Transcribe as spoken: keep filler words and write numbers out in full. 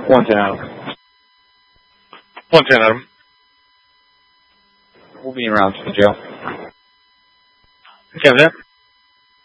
one ten, Adam. one ten, Adam. We'll be around to the jail. Okay, there.